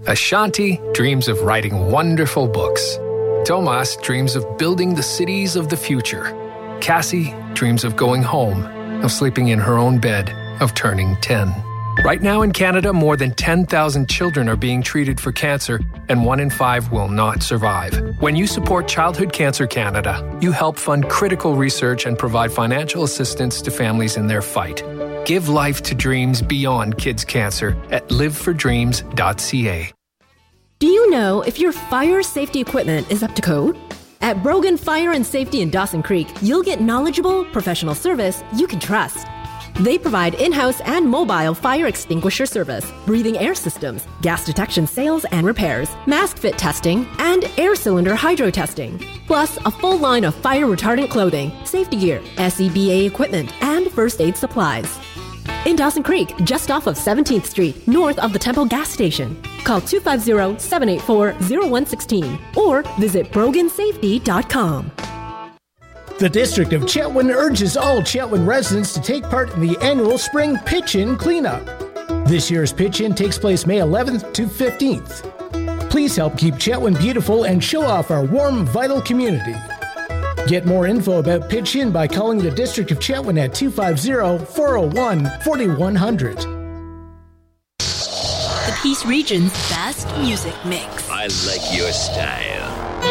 Ashanti dreams of writing wonderful books. Tomas dreams of building the cities of the future. Cassie dreams of going home, of sleeping in her own bed, of turning 10. Right now in Canada, more than 10,000 children are being treated for cancer, and 1 in 5 will not survive. When you support Childhood Cancer Canada, you help fund critical research and provide financial assistance to families in their fight. Give life to dreams beyond kids' cancer at livefordreams.ca. Do you know if your fire safety equipment is up to code? At Brogan Fire and Safety in Dawson Creek, you'll get knowledgeable, professional service you can trust. They provide in-house and mobile fire extinguisher service, breathing air systems, gas detection sales and repairs, mask fit testing, and air cylinder hydro testing. Plus, a full line of fire retardant clothing, safety gear, SCBA equipment, and first aid supplies. In Dawson Creek, just off of 17th Street, north of the Temple gas station. Call 250-784-0116 or visit brogansafety.com. The District of Chetwynd urges all Chetwynd residents to take part in the annual Spring Pitch-In Cleanup. This year's Pitch-In takes place May 11th to 15th. Please help keep Chetwynd beautiful and show off our warm, vital community. Get more info about Pitch-In by calling the District of Chetwynd at 250-401-4100. The Peace Region's best music mix. I like your style.